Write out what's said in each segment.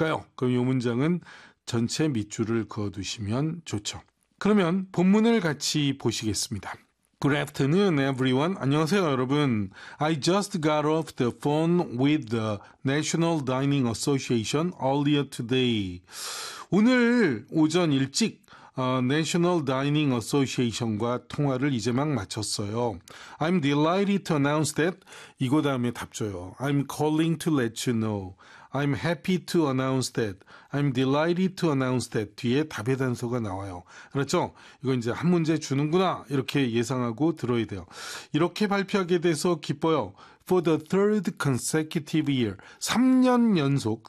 뭘까요? 그럼 이 문장은 전체 밑줄을 그어두시면 좋죠. 그러면 본문을 같이 보시겠습니다. Good afternoon, everyone. 안녕하세요, 여러분. I just got off the phone with the National Dining Association earlier today. 오늘 오전 일찍 National Dining Association과 통화를 이제 막 마쳤어요. I'm delighted to announce that. 이거 다음에 답 줘요. I'm calling to let you know. I'm happy to announce that. I'm delighted to announce that. 뒤에 답의 단서가 나와요. 그렇죠? 이거 이제 한 문제 주는구나. 이렇게 예상하고 들어야 돼요. 이렇게 발표하게 돼서 기뻐요. For the third consecutive year. 3년 연속,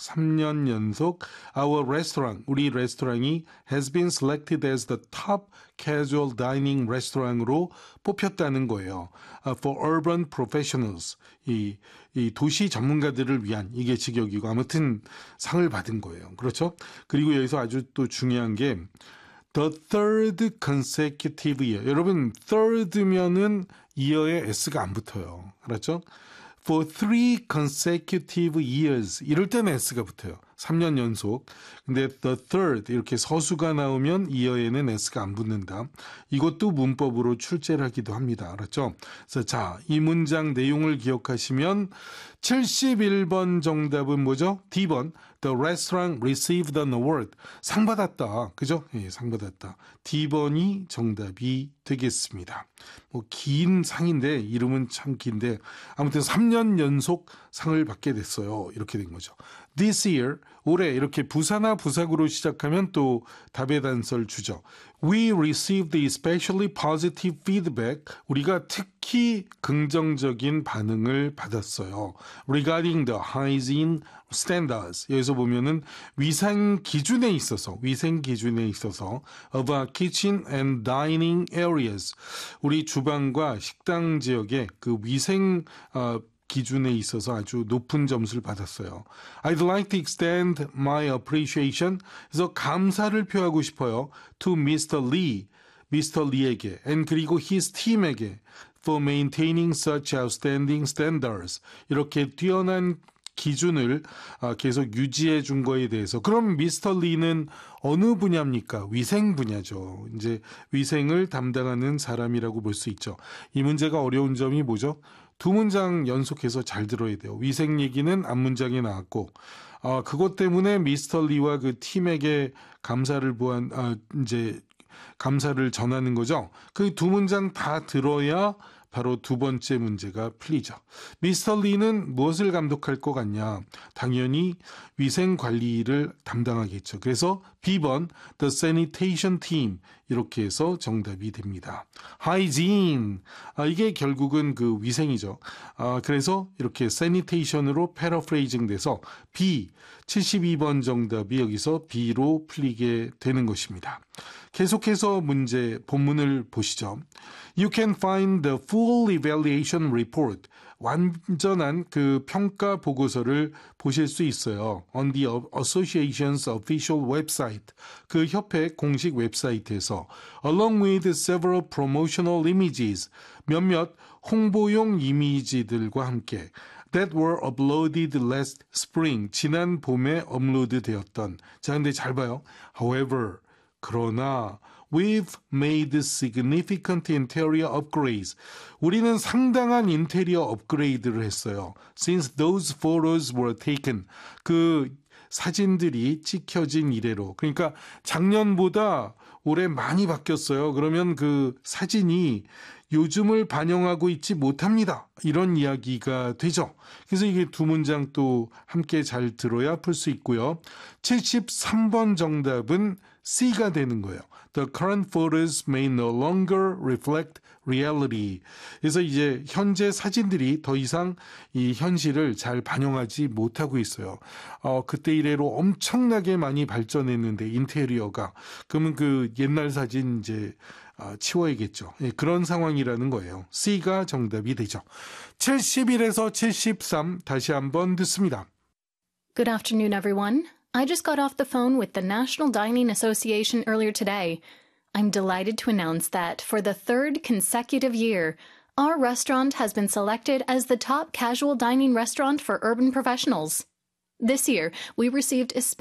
our restaurant, 우리 레스토랑이 has been selected as the top casual dining restaurant으로 뽑혔다는 거예요. For urban professionals. 이 도시 전문가들을 위한 이게 직역이고 아무튼 상을 받은 거예요. 그렇죠? 그리고 여기서 아주 또 중요한 게 the third consecutive year. 여러분 third면은 year에 s가 안 붙어요. 그렇죠? For 3 consecutive years. 이럴 때는 s가 붙어요. 3년 연속. 근데 the third 이렇게 서수가 나오면 year에는 s가 안 붙는다. 이것도 문법으로 출제를 하기도 합니다. 알았죠? 그래서 자, 이 문장 내용을 기억하시면 71번 정답은 뭐죠? D번. The restaurant received an award. 상 받았다. 그죠? 예, 상 받았다. D번이 정답이 되겠습니다. 뭐 긴 상인데 이름은 참 긴데 아무튼 3년 연속 상을 받게 됐어요. 이렇게 된 거죠. This year, 올해 이렇게 부사나 부사구로 시작하면 또 답의 단서를 주죠. We received especially positive feedback. 우리가 특히 긍정적인 반응을 받았어요. Regarding the hygiene standards. 여기서 보면은 위생 기준에 있어서 of our kitchen and dining areas. 우리 주방과 식당 지역의 그 위생 기준에 있어서 아주 높은 점수를 받았어요. I'd like to extend my appreciation. 그래서 감사를 표하고 싶어요. To Mr. Lee에게 and 그리고 his team에게 for maintaining such outstanding standards. 이렇게 뛰어난 기준을 계속 유지해 준 거에 대해서. 그럼 미스터 리는 어느 분야입니까? 위생 분야죠. 이제 위생을 담당하는 사람이라고 볼 수 있죠. 이 문제가 어려운 점이 뭐죠? 두 문장 연속해서 잘 들어야 돼요. 위생 얘기는 앞 문장에 나왔고, 그것 때문에 미스터 리와 그 팀에게 감사를 감사를 전하는 거죠. 그 두 문장 다 들어야 바로 두 번째 문제가 풀리죠. 미스터 리는 무엇을 감독할 것 같냐? 당연히 위생 관리를 담당하겠죠. 그래서 B번 The Sanitation Team 이렇게 해서 정답이 됩니다. Hygiene 이게 결국은 그 위생이죠. 그래서 이렇게 Sanitation으로 paraphrasing 돼서 B 72번 정답이 여기서 B로 풀리게 되는 것입니다. 계속해서 문제 본문을 보시죠. You can find the full evaluation report. 완전한 그 평가 보고서를 보실 수 있어요. On the association's official website. 그 협회 공식 웹사이트에서 along with several promotional images. 몇몇 홍보용 이미지들과 함께 that were uploaded last spring. 지난 봄에 업로드되었던. 자, 근데 잘 봐요. However, 그러나 We've made significant interior upgrades. 우리는 상당한 인테리어 업그레이드를 했어요. Since those photos were taken. 그 사진들이 찍혀진 이래로. 그러니까 작년보다 올해 많이 바뀌었어요. 그러면 그 사진이 요즘을 반영하고 있지 못합니다. 이런 이야기가 되죠. 그래서 이게 두 문장 또 함께 잘 들어야 풀 수 있고요. 73번 정답은 C가 되는 거예요. The current photos may no longer reflect reality. 그래서 이제 현재 사진들이 더 이상 이 현실을 잘 반영하지 못하고 있어요. 그때 이래로 엄청나게 많이 발전했는데 인테리어가. 그러면 그 옛날 사진 이제 치워야겠죠. 예, 그런 상황이라는 거예요. C가 정답이 되죠. 71에서 73 다시 한번 듣습니다. Good afternoon, everyone. I just got off the phone with the National Dining Association earlier today. I'm delighted to announce that for the third consecutive year, our restaurant has been selected as the top casual dining restaurant for urban professionals. This year, we received